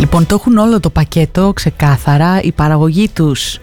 Λοιπόν, το έχουν όλο το πακέτο ξεκάθαρα, η παραγωγή τους,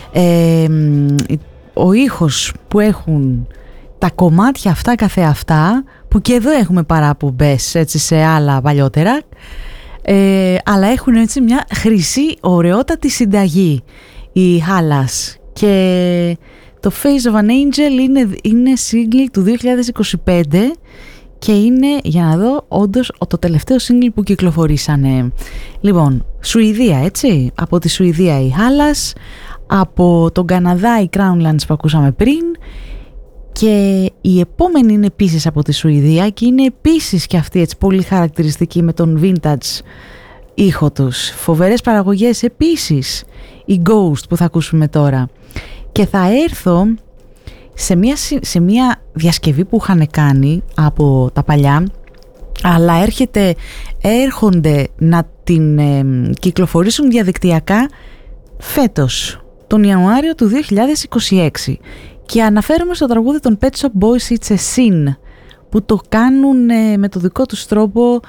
ο ήχος που έχουν, τα κομμάτια αυτά καθεαυτά, που και εδώ έχουμε παραπομπές έτσι σε άλλα παλιότερα, αλλά έχουν έτσι μια χρυσή ωραιότατη συνταγή οι Χάλας. Και το Face of an Angel είναι single του 2025 και είναι, για να δω, όντως το τελευταίο single που κυκλοφορήσανε. Λοιπόν, Σουηδία, έτσι, από τη Σουηδία οι Χάλας, από τον Καναδά οι Crownlands που ακούσαμε πριν, και η επόμενη είναι επίσης από τη Σουηδία και είναι επίσης και αυτή έτσι πολύ χαρακτηριστική με τον vintage ήχο τους. Φοβερές παραγωγές επίσης, η Ghost που θα ακούσουμε τώρα. Και θα έρθω σε μια διασκευή που είχαν κάνει από τα παλιά, αλλά έρχονται να την κυκλοφορήσουν διαδικτυακά φέτος, τον Ιανουάριο του 2026. Και αναφέρομαι στο τραγούδι των Pet Shop Boys It's a Sin, που το κάνουν με το δικό τους τρόπο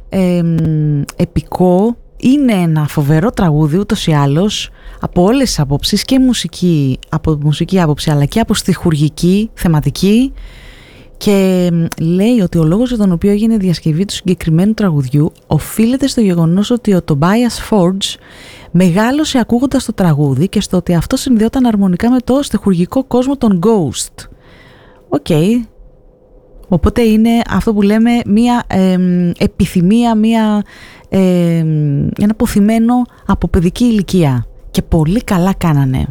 επικό. Είναι ένα φοβερό τραγούδι ούτως ή άλλως, από όλες τις απόψεις, και από μουσική άποψη αλλά και από στιχουργική, θεματική, και λέει ότι ο λόγος για τον οποίο έγινε διασκευή του συγκεκριμένου τραγουδιού οφείλεται στο γεγονός ότι ο Tobias Forge μεγάλωσε ακούγοντας το τραγούδι και στο ότι αυτό συνδυόταν αρμονικά με το στιχουργικό κόσμο των Ghost. Οκ. Οπότε είναι αυτό που λέμε μία επιθυμία, ένα αποθυμένο από παιδική ηλικία. Και πολύ καλά κάνανε.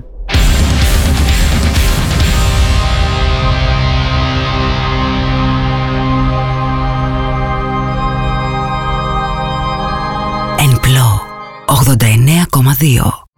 Εν πλώ 89,2.